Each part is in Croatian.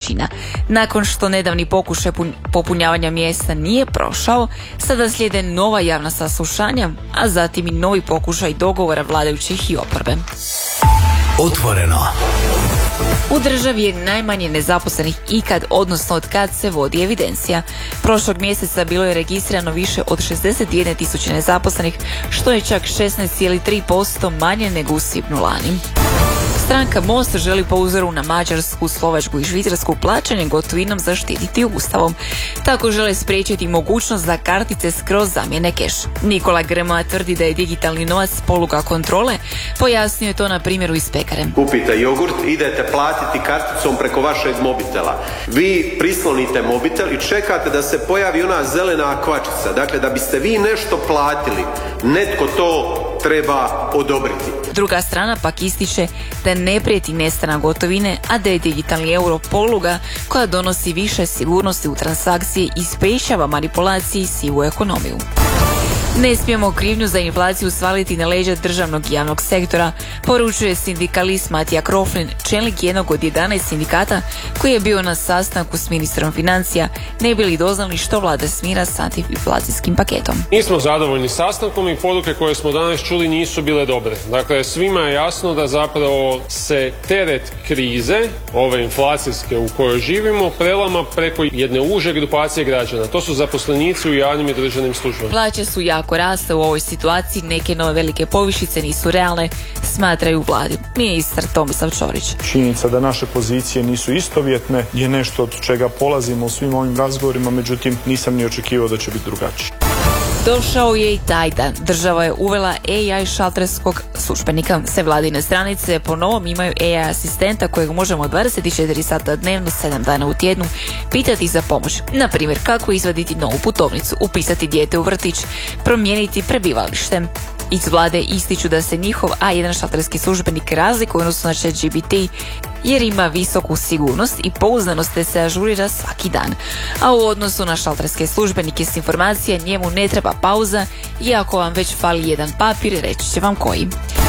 većina. Nakon što nedavni pokušaj popunjavanja mjesta nije prošao, sada slijede nova javna saslušanja, a zatim i novi pokušaj dogovora vladajućih i oporbe. Otvoreno. U državi je najmanje nezaposlenih ikad, odnosno od kad se vodi evidencija. Prošlog mjeseca bilo je registrirano više od 61.000 nezaposlenih, što je čak 16,3% manje nego u svibnju lani. Stranka Most želi po uzoru na Mađarsku, Slovačku i Švicarsku plaćanje gotovinom zaštititi Ustavom. Tako žele spriječiti mogućnost da kartice skroz zamijene keš. Nikola Grmoja tvrdi da je digitalni novac poluga kontrole, pojasnio je to na primjeru iz pekare. Kupite jogurt, idete platiti karticom preko vašeg mobitela. Vi prislonite mobitel i čekate da se pojavi ona zelena kvačica. Dakle, da biste vi nešto platili, netko to treba odobriti. Druga strana pak ističe da ne prijeti nestanak gotovine, a da je digitalni euro poluga koja donosi više sigurnosti u transakcije i sprječava manipulacije i sivu ekonomiju. Ne smijemo krivnju za inflaciju svaliti na leđa državnog i javnog sektora, poručuje sindikalist Matija Kroflin, čelnik jednog od 11 sindikata koji je bio na sastanku s ministrom financija, ne bi li doznali što vlada smira s antiinflacijskim paketom. Nismo zadovoljni sastankom i poruke koje smo danas čuli nisu bile dobre. Dakle, svima je jasno da zapravo se teret krize, ove inflacijske u kojoj živimo, prelama preko jedne uže grupacije građana. To su zaposlenici u javnim i državnim službama. Plaće su jako raste u ovoj situaciji, neke nove velike povišice nisu realne, smatraju vladi. Ministar Tomislav Ćorić. Činjenica da naše pozicije nisu istovjetne je nešto od čega polazimo u svim ovim razgovorima, međutim nisam ni očekivao da će biti drugačije. Došao je i taj dan. Država je uvela AI šalterskog službenika. Sve vladine stranice po novom imaju AI asistenta kojeg možemo 24 sata dnevno, 7 dana u tjednu pitati za pomoć. Na primjer, kako izvaditi novu putovnicu, upisati dijete u vrtić, promijeniti prebivalište. Iz vlade ističu da se njihov A1 šalterski službenik razlikuje odnosno na ChatGPT jer ima visoku sigurnost i pouzdanost te se ažurira svaki dan. A u odnosu na šalterske službenike s informacija njemu ne treba pauza i ako vam već fali jedan papir, reći će vam koji.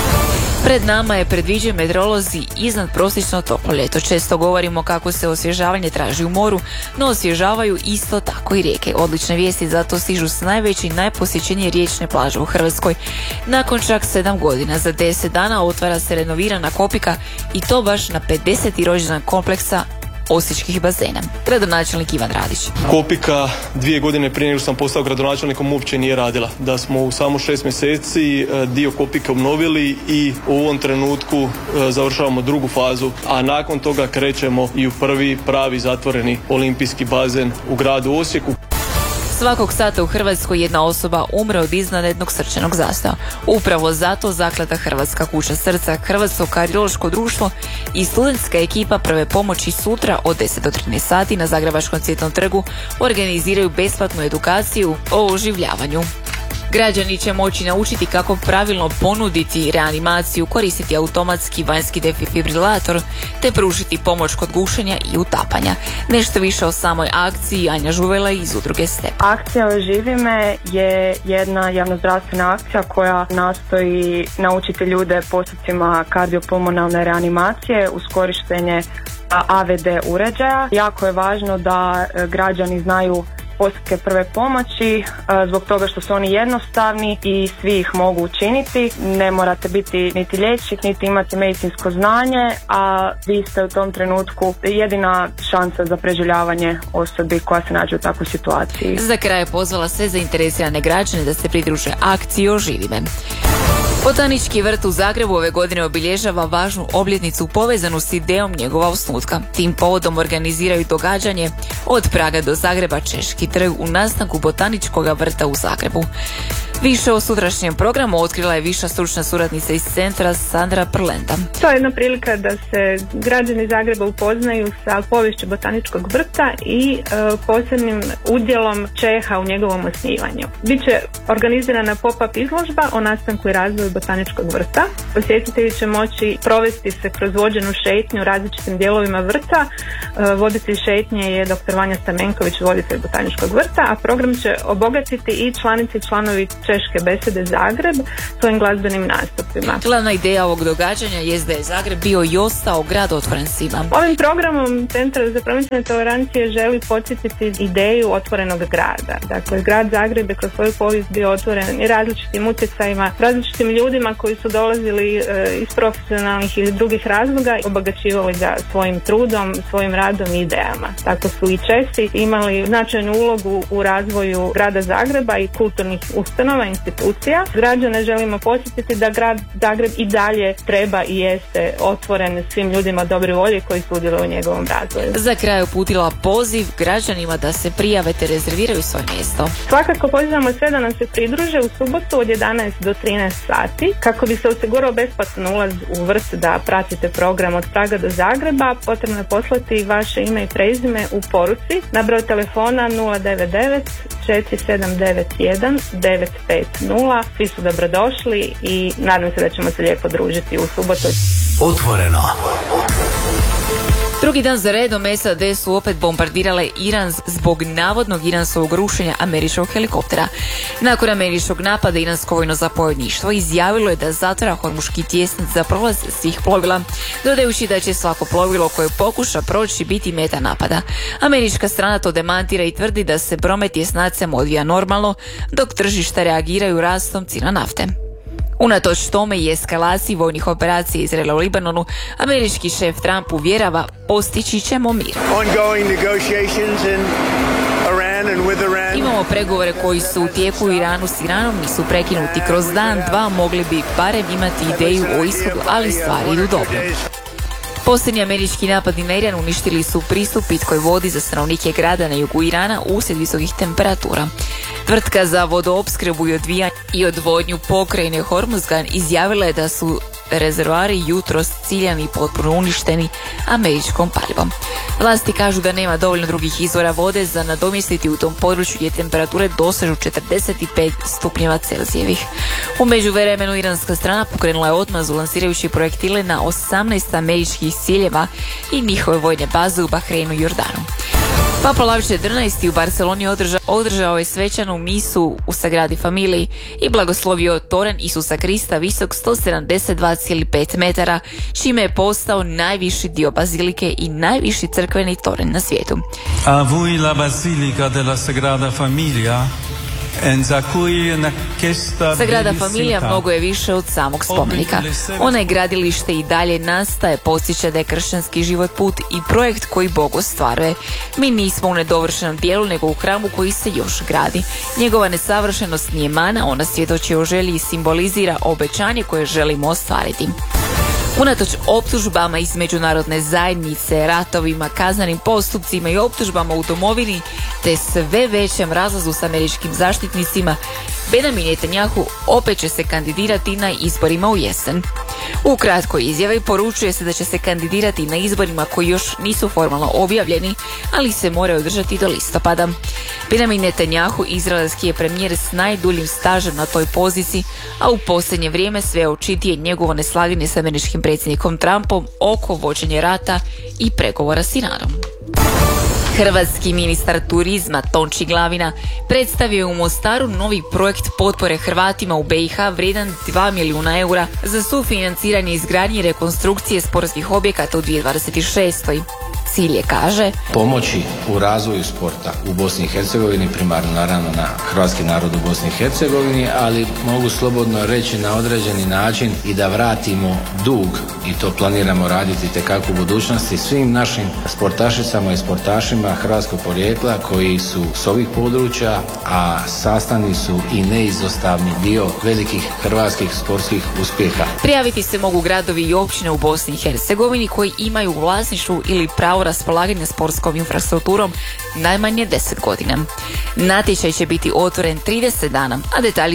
Pred nama je, predviđaju meteorolozi, iznad prosječno toplo ljeto. Često govorimo kako se osvježavanje traži u moru, no osvježavaju isto tako i rijeke. Odlične vijesti zato stižu s najveće i najposjećenije riječne plaže u Hrvatskoj. Nakon čak 7 godina, za 10 dana otvara se renovirana Kopika i to baš na 50. rođendan kompleksa osječkih bazena. Gradonačelnik Ivan Radić. Kopika 2 godine prije nego sam postao gradonačelnikom uopće nije radila. Da smo u samo 6 mjeseci dio Kopike obnovili i u ovom trenutku završavamo drugu fazu, a nakon toga krećemo i u prvi pravi zatvoreni olimpijski bazen u gradu Osijeku. Svakog sata u Hrvatskoj jedna osoba umre od iznenadnog srčanog zastoja. Upravo zato Zaklada Hrvatska kuća srca, Hrvatsko kardiološko društvo i studentska ekipa prve pomoći sutra od 10 do 13 sati na Zagrebačkom Cvjetnom trgu organiziraju besplatnu edukaciju o oživljavanju. Građani će moći naučiti kako pravilno ponuditi reanimaciju, koristiti automatski vanjski defibrilator te pružiti pomoć kod gušenja i utapanja. Nešto više o samoj akciji Anja Žuvela iz udruge STEP. Akcija Oživi me je jedna javnozdravstvena akcija koja nastoji naučiti ljude postupcima kardiopulmonalne reanimacije uz korištenje AVD uređaja. Jako je važno da građani znaju postupke prve pomoći zbog toga što su oni jednostavni i svi ih mogu učiniti. Ne morate biti niti liječnik, niti imati medicinsko znanje, a vi ste u tom trenutku jedina šansa za preživljavanje osobi koja se nađe u takvoj situaciji. Za kraj je pozvala sve zainteresirane građane da se pridruže akciji Oživi me. Botanički vrt u Zagrebu ove godine obilježava važnu obljetnicu povezanu s idejom njegova osnutka. Tim povodom organiziraju događanje od Praga do Zagreba Češki trg u nastanku Botaničkog vrta u Zagrebu. Više o sutrašnjem programu otkrila je viša stručna suradnica iz centra Sandra Prlenda. To je jedna prilika da se građani Zagreba upoznaju sa poviješću Botaničkog vrta i posebnim udjelom Čeha u njegovom osnivanju. Biće organizirana pop-up izložba o nastanku i razvoju Botaničkog vrta. Posjetitelji će moći provesti se kroz vođenu šetnju različitim dijelovima vrta. Voditelj šetnje je dr. Vanja Stamenković, voditelj Botaničkog vrta, a program će obogatiti i članice i članovi Češke besede Zagreb svojim glazbenim nastupima. Glavna ideja ovog događanja je da je Zagreb bio i ostao grad otvoren svima. Ovim programom Centar za promicanje tolerancije želi podsjetiti ideju otvorenog grada. Dakle, grad Zagreb je kroz svoju povijest bio otvoren i različitim utjecajima, različitim ljudima koji su dolazili iz profesionalnih ili drugih razloga, obogaćivali ga svojim trudom, svojim radom i idejama. Tako su i Česi imali značajnu ulogu u razvoju grada Zagreba i kulturnih ustanova, institucija. Građane želimo podsjetiti da grad Zagreb i dalje treba i jeste otvoren svim ljudima dobre volje koji sudjeluju u njegovom razvoju. Za kraj uputila poziv građanima da se prijave te rezerviraju svoje mjesto. Svakako pozivamo sve da nam se pridruže u subotu od 11 do 13 sati. Kako bi se osigurao besplatan ulaz u vrt da pratite program od Praga do Zagreba, potrebno je poslati vaše ime i prezime u poruci na broj telefona 099 4791 950. Svi su dobrodošli i nadam se da ćemo se lijepo družiti u subotu. Otvoreno. Drugi dan za redom SAD su opet bombardirale Iran zbog navodnog iranskog rušenja američkog helikoptera. Nakon američkog napada iransko vojno zapovjedništvo izjavilo je da zatvara Hormuški tjesnac za prolaz svih plovila, dodajući da će svako plovilo koje pokuša proći biti meta napada. Američka strana to demantira i tvrdi da se promet tjesnacem odvija normalno, dok tržišta reagiraju rastom cijena nafte. Unatoč tome i eskalaciji vojnih operacija Izraela u Libanonu, američki šef Trump uvjerava postići ćemo mir. Imamo pregovore koji su u tijeku u Iranu s Iranom, nisu prekinuti. Kroz dan, dva mogli bi barem imati ideju o ishodu, ali stvari idu dobro. Posljednji američki napadi na Iran uništili su pristup pitkoj vodi za stanovnike grada na jugu Irana uslijed visokih temperatura. Tvrtka za vodoopskrbu i odvodnju pokrajine Hormuzgan izjavila je da su rezervoari jutros ciljani i potpuno uništeni američkom palibom. Vlasti kažu da nema dovoljno drugih izvora vode za nadomjestiti u tom području gdje temperature dosežu 45 stupnjeva Celzijevih. U međuvremenu iranska strana pokrenula je odmazdu lansirajući projektile na 18 američkih ciljeva i njihove vojne baze u Bahreinu i Jordanu. Papa Lav XIV u Barceloni održao je svečanu misu u Sagradi Familiji i blagoslovio toren Isusa Krista visok 172,5 metara, čime je postao najviši dio bazilike i najviši crkveni toren na svijetu. A voi la Basilica della Sagrada Familia. Sagrada Familija mnogo je više od samog spomenika. Ona je gradilište i dalje nastaje, podsjeća da je kršćanski život put i projekt koji Bog ostvaruje. Mi nismo u nedovršenom dijelu, nego u hramu koji se još gradi. Njegova nesavršenost nije mana, ona svjedoči o želji i simbolizira obećanje koje želimo ostvariti. Unatoč optužbama iz međunarodne zajednice, ratovima, kaznenim postupcima i optužbama u domovini, te sve većem razlazu s američkim zaštitnicima, Benjamin Netanjahu opet će se kandidirati na izborima u jesen. U kratkoj izjavi poručuje se da će se kandidirati na izborima koji još nisu formalno objavljeni, ali se moraju održati do listopada. Benjamin Netanjahu izraelski je premijer s najduljim stažem na toj poziciji, a u posljednje vrijeme sve očitije njegovo neslaganje s američkim predsjednikom Trumpom oko vođenja rata i pregovora s Iranom. Hrvatski ministar turizma Tonči Glavina predstavio je u Mostaru novi projekt potpore Hrvatima u BiH vrijedan 2 milijuna eura za sufinanciranje izgradnje i rekonstrukcije sportskih objekata u 2026. Cilj je, kaže, pomoći u razvoju sporta u Bosni i Hercegovini, primarno naravno na hrvatski narod u Bosni i Hercegovini, ali mogu slobodno reći na određeni način i da vratimo dug, i to planiramo raditi tekako u budućnosti, svim našim sportašicama i sportašima hrvatskog porijekla koji su s ovih područja, a sastavni su i neizostavni dio velikih hrvatskih sportskih uspjeha. Prijaviti se mogu gradovi i općine u Bosni i Hercegovini koji imaju u vlasništvu ili pravo raspolaganja sportskom infrastrukturom najmanje 10 godina. Natječaj će biti otvoren 30 dana, a detalji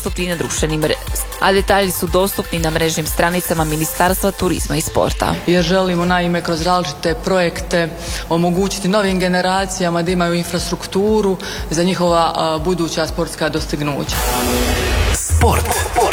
su dostupni na mrežnim stranicama Ministarstva turizma i sporta. Jer želimo naime kroz različite projekte omogućiti novim generacijama da imaju infrastrukturu za njihova buduća sportska dostignuća. Sport.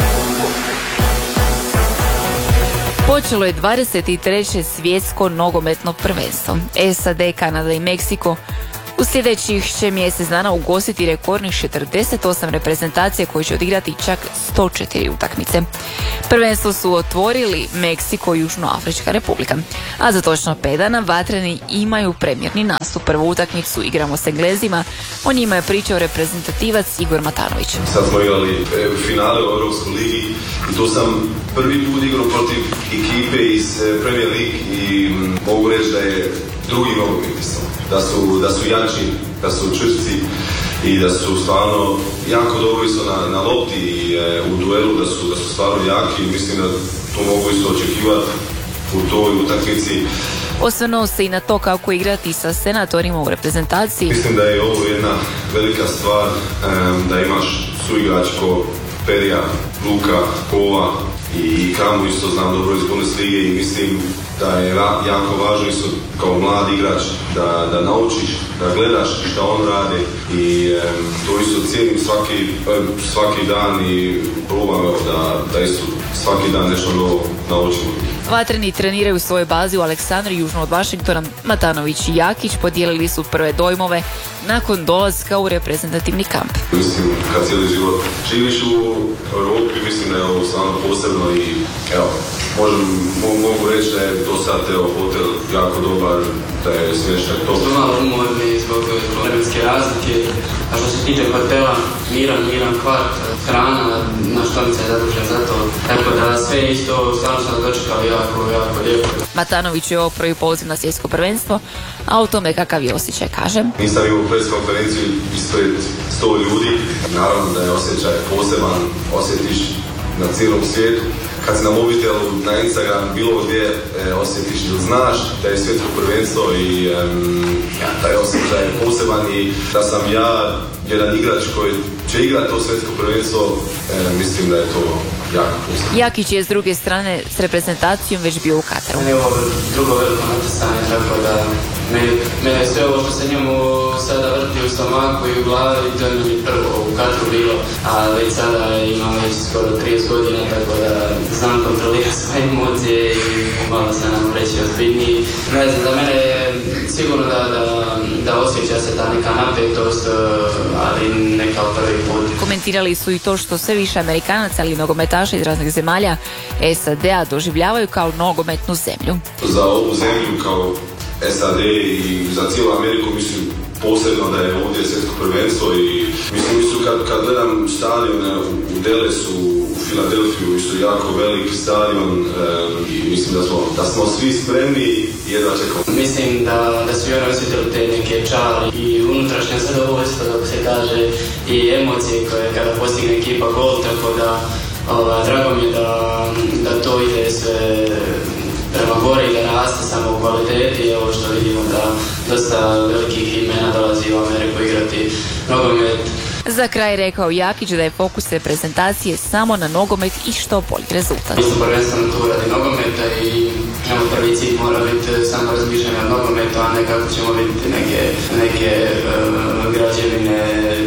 Počelo je 23. svjetsko nogometno prvenstvo. SAD, Kanada i Meksiko U sljedećih će mjesec dana ugostiti rekordnih 48 reprezentacija koji će odigrati čak 104 utakmice. Prvenstvo su otvorili Meksiko i Južnoafrička republika, a za točno 5 dana vatreni imaju premjerni nastup. Prvu utakmicu igramo s Englezima, o njima je pričao reprezentativac Igor Matanović. Sad smo igrali finale u Europskoj ligi i to sam prvi put igrao protiv ekipe iz Premier League i mogu reći da je drugi nogomet, da su jači, da su čvrsti i da su stvarno jako dobro isto na lopti i u duelu da su stvarno jaki i mislim da to mogu isto očekivati u toj utakmici. Osvrnuo se i na to kako igrati sa senatorima u reprezentaciji. Mislim da je ovo jedna velika stvar da imaš suigrač ko Perija, Luka, Kova i Kramu isto znam dobro iz Bundeslige i mislim da je jako važno isto kao mlad igrač da naučiš, da gledaš šta on radi i to isto cijenim svaki dan i probam da isto svaki dan nešto novo naučimo. Vatreni treniraju u svojoj bazi u Aleksandriji južno od Vašingtona. Matanović i Jakić podijelili su prve dojmove nakon dolaska u reprezentativni kamp. Mislim, kad cijeli život živiš u Europi, mislim da je ovo stvarno posebno i evo, mogu reći da je do sad hotel jako dobar, da je smještaj top. Smo malo umorni zbog vremenske razlike, a što se tiče hotela, miran kvart, hrana, naš članica je zadužen za to, tako da sve isto stvarno sam dočekao jako lijepo. Matanović je ovo prvi poziv na svjetsko prvenstvo, a o tome kakav je osjećaj kaže. Nisam imao pres konferenciju ispred 100 ljudi, naravno da je osjećaj poseban, osjetiš na cijelom svijetu. Kad si na mobitelu, na Instagram, bilo gdje osjetiš ili znaš da je svjetsko prvenstvo i taj osjećaj je poseban i da sam ja jedan igrač koji će igrati to svjetsko prvenstvo, mislim da je to jako posebno. Jakić je s druge strane s reprezentacijom već bio u Kataru. Meni je ovo drugo veliko natjecanje, tako da mene sve ovo što se njemu sada vrti u stomaku i u glavi, to je meni prvo u Kataru bilo, a već sada imam već skoro 30 godina, tako da znam kontrolirati svoje emocije i malo se nam reći ozbiljniji. Ne znam, za mene je sigurno da osjeća se ta neka napetost, ali ne kao prvi put. Komentirali su i to što sve više Amerikanaca ali nogometaša iz raznih zemalja SAD-a doživljavaju kao nogometnu zemlju. Za ovu zemlju kao SAD i za cijelu Ameriku mislim posebno da je ovdje svjetsko prvenstvo i mislim kad gledam stadione u Dallasu, u Filadelfiju, isto jako veliki stadion i mislim da smo svi spremni i jedva čekamo. Mislim da su i oni osjetili te neke čari i unutrašnje zadovoljstvo, kako se kaže, i emocije koje kada postigne ekipa gol, tako da drago mi je da to ide sve prema gore i da raste samo u kvaliteti. Evo što vidimo da dosta velikih imena dolazi u Ameriku igrati nogomet. Za kraj rekao Jakić da je fokus reprezentacije samo na nogomet i što bolji rezultat. Mi smo prvenstveno tu radi nogometa i prvi cilj mora biti samo razmišljanje od nogometu, a ne kako ćemo vidjeti neke građevine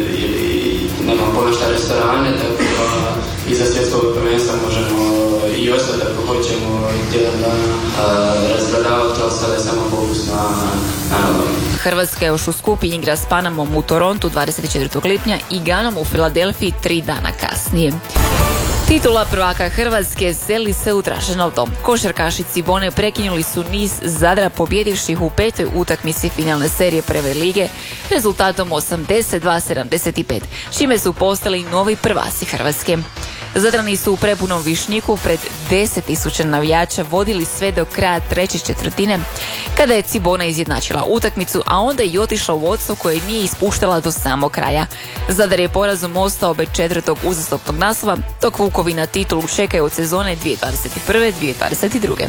ili nemam ponošta restorane, tako da iza svjetskog prvenstva možemo i ostati ako hoćemo tjedan dana razgledavati, ali sada je samo fokus na nogomet. Hrvatska još u skupini igra s Panamom u Torontu 24. lipnja i Ganom u Filadelfiji 3 dana kasnije. Titula prvaka Hrvatske seli se u Traženovdom. Košarkaši Cibone prekinuli su niz Zadra pobjedivši u 5. utakmici finalne serije prve lige rezultatom 82-75, čime su postali novi prvasi Hrvatske. Zadrani su u prepunom Višnjiku pred 10.000 navijača vodili sve do kraja treće četvrtine, kada je Cibona izjednačila utakmicu, a onda i otišla u vodstvo koje nije ispuštala do samog kraja. Zadar je porazom ostao bez 4. uzastopnog naslova, dok Vukovi na titulu čekaju od sezone 2021-2022.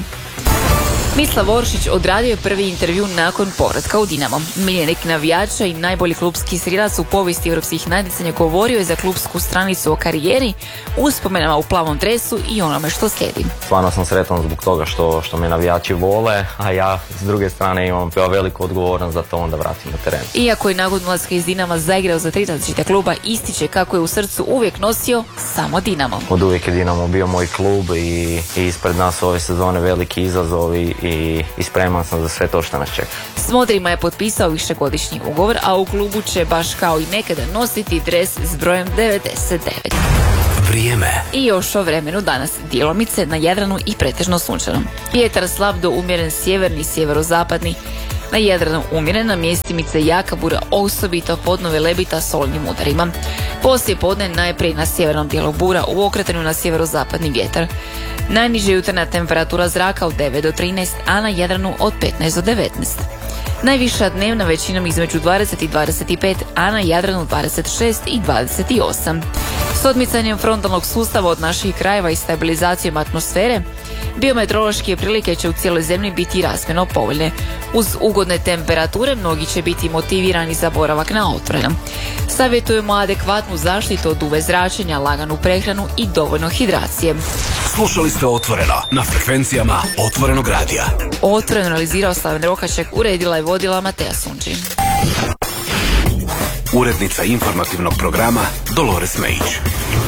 Mislav Oršić odradio je prvi intervju nakon povratka u Dinamo. Miljenik navijača i najbolji klubski strilac u povijesti europskih natjecanja govorio je za klubsku stranicu o karijeri, uspomenama u plavom dresu i onome što slijedi. Stvarno sam sretan zbog toga što me navijači vole, a ja s druge strane imam veliku odgovornost da to onda vratim na teren. Iako je nakon ulaska iz Dinama zaigrao za 3 različita kluba, ističe kako je u srcu uvijek nosio samo Dinamo. Od uvijek je Dinamo bio moj klub i ispred nas ove sezone veliki izazovi i spreman sam za sve to što nas čeka. S Modrima je potpisao višegodišnji ugovor, a u klubu će baš kao i nekada nositi dres s brojem 99. Vrijeme. I još o vremenu danas djelomice na Jadranu i pretežno sunčano. Vjetar slab do umjeren sjeverni i sjeverozapadni. Na Jadranu umjeren, na mjestimice jaka bura, osobito podnove lebita s olujnim udarima. Poslije podne najprije na sjevernom dijelu bura, u okretanju na sjeverozapadni vjetar. Najniža jutarnja temperatura zraka od 9 do 13, a na Jadranu od 15 do 19. Najviša dnevna većinom između 20 i 25, a na Jadranu 26 i 28. S odmicanjem frontalnog sustava od naših krajeva i stabilizacijom atmosfere, biometeorološke prilike će u cijeloj zemlji biti razmjerno povoljne. Uz ugodne temperature mnogi će biti motivirani za boravak na otvorenom. Savjetujemo adekvatnu zaštitu od UV zračenja, laganu prehranu i dovoljno hidracije. Slušali ste Otvoreno na frekvencijama Otvorenog radija. Otvoreno analizirao Slaven Rokaček, uredila i vodila Mateja Sunđin. Urednica informativnog programa Dolores Mejić.